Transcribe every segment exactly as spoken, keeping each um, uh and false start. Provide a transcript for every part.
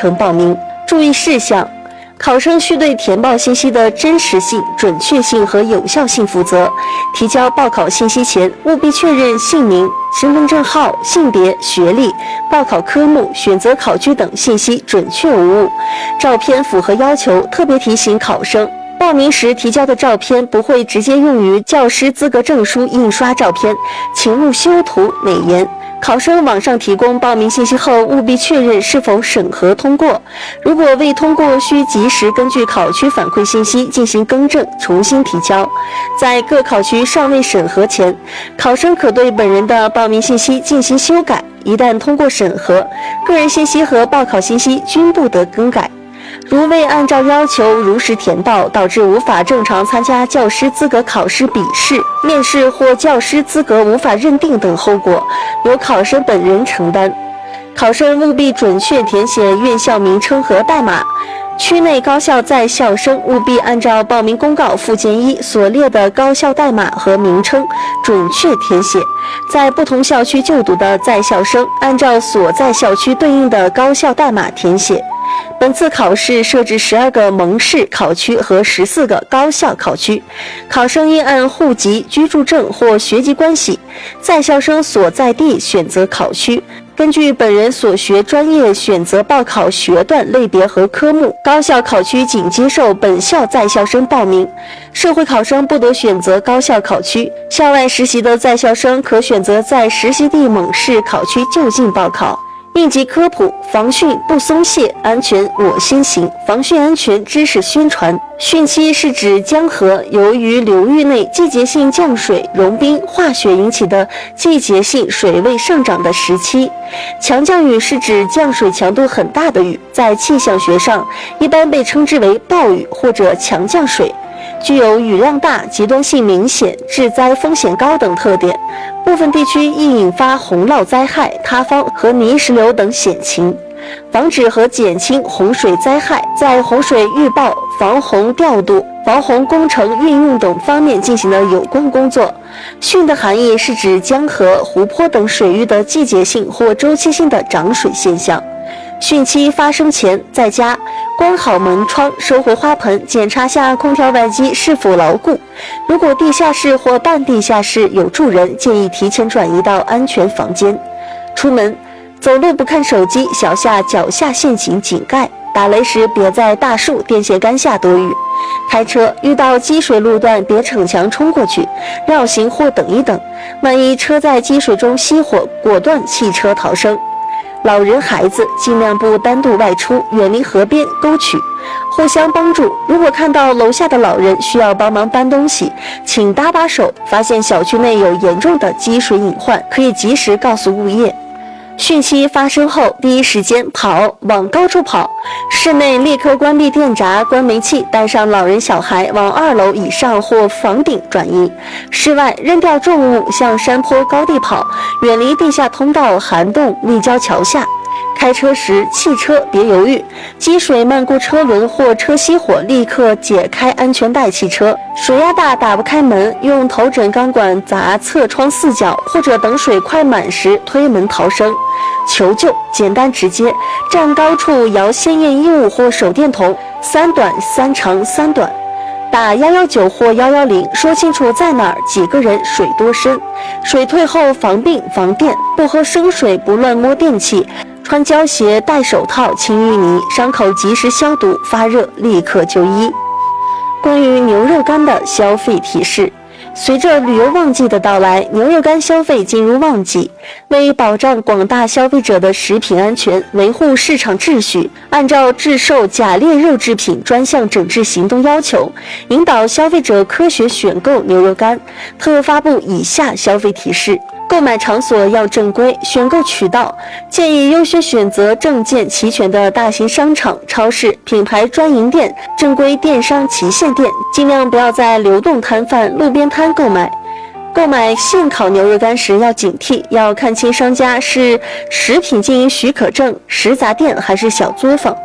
程报名。注意事项：考生需对填报信息的真实性、准确性和有效性负责。提交报考信息前，务必确认姓名、身份证号、性别、学历、报考科目、选择考区等信息准确无误。照片符合要求，特别提醒考生，报名时提交的照片不会直接用于教师资格证书印刷照片，请勿修图美颜。考生网上提供报名信息后，务必确认是否审核通过。如果未通过，需及时根据考区反馈信息进行更正，重新提交。在各考区尚未审核前，考生可对本人的报名信息进行修改。一旦通过审核，个人信息和报考信息均不得更改。如未按照要求如实填报，导致无法正常参加教师资格考试笔试、面试或教师资格无法认定等后果，由考生本人承担。考生务必准确填写院校名称和代码。区内高校在校生务必按照报名公告附件一所列的高校代码和名称准确填写。在不同校区就读的在校生按照所在校区对应的高校代码填写。本次考试设置十二个蒙市考区和十四个高校考区，考生应按户籍、居住证或学籍关系，在校生所在地选择考区，根据本人所学专业选择报考学段类别和科目。高校考区仅接受本校在校生报名，社会考生不得选择高校考区。校外实习的在校生可选择在实习地蒙市考区就近报考。应急科普：防汛不松懈，安全我先行。防汛安全知识宣传。汛期是指江河由于流域内季节性降水、融冰、化雪引起的季节性水位上涨的时期。强降雨是指降水强度很大的雨，在气象学上一般被称之为暴雨或者强降水，具有雨量大、极端性明显、致灾风险高等特点。部分地区易引发洪涝灾害、塌方和泥石流等险情。防止和减轻洪水灾害，在洪水预报、防洪调度、防洪工程运用等方面进行了有关工作。汛的含义是指江河、湖泊等水域的季节性或周期性的涨水现象。汛期发生前，在家关好门窗，收回花盆，检查下空调外机是否牢固。如果地下室或半地下室有住人，建议提前转移到安全房间。出门走路不看手机，小下脚下陷阱井盖。打雷时别在大树、电线杆下躲雨。开车遇到积水路段，别逞强冲过去，绕行或等一等。万一车在积水中熄火，果断弃车逃生。老人孩子尽量不单独外出，远离河边沟渠，互相帮助。如果看到楼下的老人需要帮忙搬东西，请搭把手。发现小区内有严重的积水隐患，可以及时告诉物业。汛期发生后，第一时间跑，往高处跑。室内立刻关闭电闸、关煤气，带上老人小孩往二楼以上或房顶转移。室外扔掉重物，向山坡高地跑，远离地下通道、涵洞、立交桥下。开车时，汽车别犹豫，积水漫过车轮或车熄火，立刻解开安全带弃车。水压大打不开门，用头枕钢管砸侧窗四角，或者等水快满时推门逃生。求救简单直接，站高处摇鲜艳衣物或手电筒，三短三长三短。打一一九或一一零，说清楚在哪儿、几个人、水多深。水退后防病防电，不喝生水，不乱摸电器。穿胶鞋，戴手套，清淤泥，伤口及时消毒，发热立刻就医。关于牛肉干的消费提示：随着旅游旺季的到来，牛肉干消费进入旺季。为保障广大消费者的食品安全，维护市场秩序，按照制售假劣肉制品专项整治行动要求，引导消费者科学选购牛肉干，特发布以下消费提示。购买场所要正规，选购渠道建议优先选择证件齐全的大型商场、超市、品牌专营店、正规电商旗舰店，尽量不要在流动摊贩、路边摊购买。购买现烤牛肉干时要警惕，要看清商家是食品经营许可证、食杂店还是小作坊。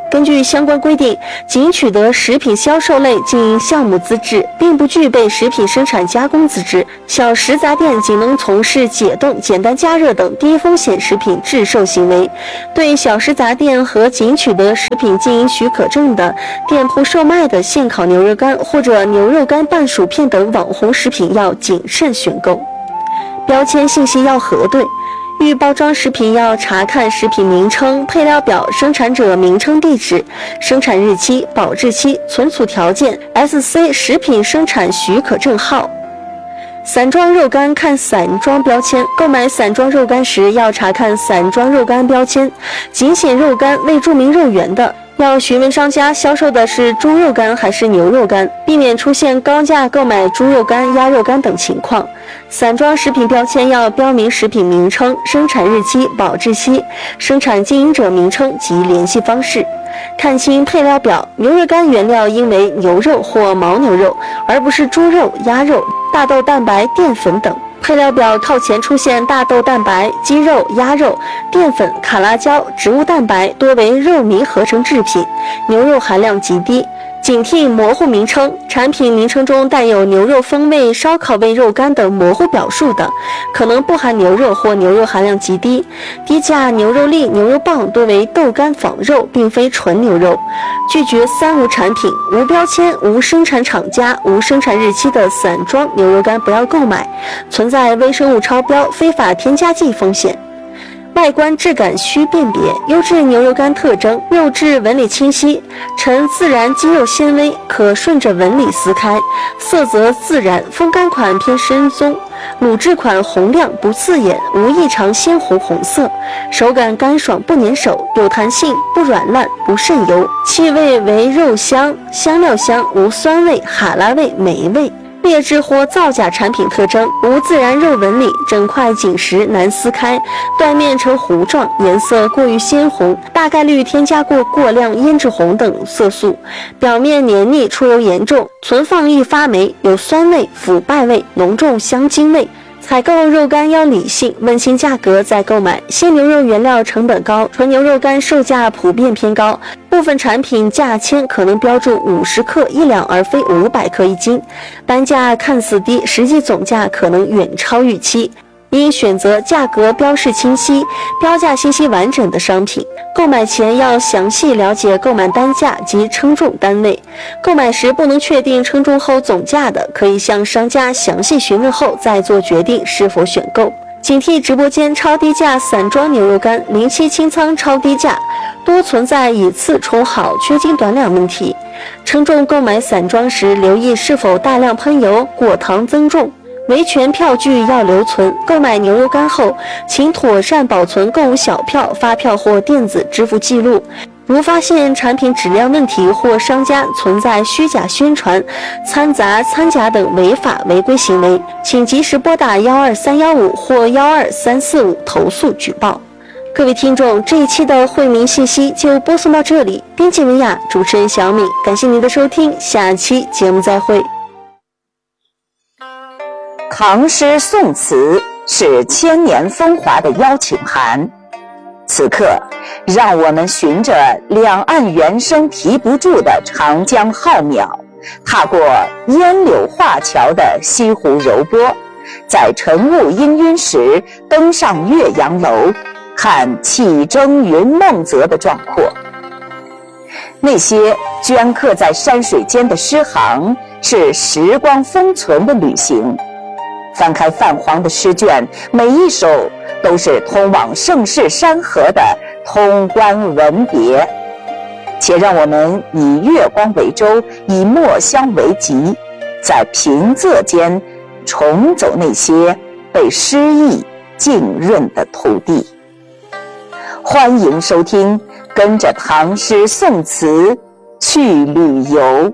根据相关规定，仅取得食品销售类经营项目资质，并不具备食品生产加工资质，小食杂店仅能从事解冻、简单加热等低风险食品制售行为。对小食杂店和仅取得食品经营许可证的店铺售卖的现烤牛肉干或者牛肉干拌薯片等网红食品要谨慎选购。标签信息要核对。预包装食品要查看食品名称、配料表、生产者名称、地址、生产日期、保质期、存储条件、S C 食品生产许可证号。散装肉干看散装标签，购买散装肉干时要查看散装肉干标签，仅显肉干未注明肉源的，要询问商家销售的是猪肉干还是牛肉干，避免出现高价购买猪肉干、鸭肉干等情况。散装食品标签要标明食品名称、生产日期、保质期、生产经营者名称及联系方式。看清配料表，牛肉干原料应为牛肉或牦牛肉，而不是猪肉、鸭肉、大豆蛋白、淀粉等。配料表靠前出现大豆蛋白、鸡肉、鸭肉、淀粉、卡拉胶、植物蛋白，多为肉糜合成制品，牛肉含量极低。警惕模糊名称，产品名称中带有牛肉风味、烧烤味肉干等模糊表述的，可能不含牛肉或牛肉含量极低。低价牛肉粒、牛肉棒多为豆干仿肉，并非纯牛肉。拒绝三无产品，无标签、无生产厂家、无生产日期的散装牛肉干不要购买，存在微生物超标、非法添加剂风险。外观质感需辨别，优质牛肉干特征：肉质纹理清晰，呈自然肌肉纤维，可顺着纹理撕开；色泽自然，风干款偏深棕，卤制款红亮不刺眼，无异常鲜红红色，手感干爽不粘手，有弹性，不软烂，不渗油，气味为肉香、香料香，无酸味、哈喇味、霉味。劣质或造假产品特征：无自然肉纹理，整块紧实难撕开，断面呈糊状，颜色过于鲜红，大概率添加过过量胭脂红等色素，表面黏腻，出油严重，存放易发霉，有酸味、腐败味，浓重香精味。采购肉干要理性，问清价格再购买。鲜牛肉原料成本高，纯牛肉干售价普遍偏高，部分产品价签可能标注五十克一两而非五百克一斤，单价看似低，实际总价可能远超预期。应选择价格标示清晰、标价信息完整的商品。购买前要详细了解购买单价及称重单位。购买时不能确定称重后总价的，可以向商家详细询问后再做决定是否选购。警惕直播间超低价散装牛肉干、临期清仓超低价，多存在以次充好、缺斤短两问题。称重购买散装时，留意是否大量喷油、果糖增重。维权票据要留存，购买牛肉干后，请妥善保存购物小票、发票或电子支付记录。如发现产品质量问题或商家存在虚假宣传、掺杂掺假等违法违规行为，请及时拨打幺二三幺五或幺二三四五投诉举报。各位听众，这一期的惠民信息就播送到这里。编辑文雅，主持人小敏，感谢您的收听，下期节目再会。 唐诗宋词是千年风华的邀请函，此刻让我们循着两岸猿声啼不住的长江浩渺，踏过烟柳画桥的西湖柔波，在晨雾氤氲时登上岳阳楼，看气蒸云梦泽的壮阔。那些镌刻在山水间的诗行，是时光封存的旅行。翻开泛黄的诗卷，每一首都是通往盛世山河的通关文别。且让我们以月光为舟，以墨香为笈，在平仄间重走那些被诗意浸润的土地。欢迎收听，跟着唐诗宋词去旅游。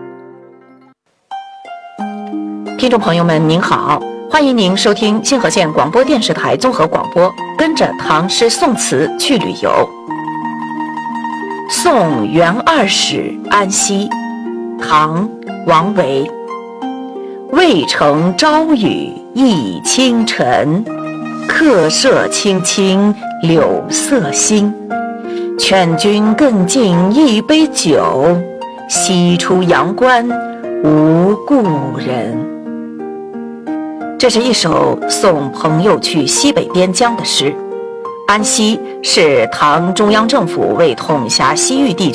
听众朋友们您好，欢迎您收听信和县广播电视台综合广播，跟着唐诗宋词去旅游。送元二使安西，唐·王维。渭城朝雨浥轻尘，客舍青青柳色新。 劝君更尽一杯酒，西出阳关无故人。这是一首送朋友去西北边疆的诗。安西是唐中央政府为统辖西域地区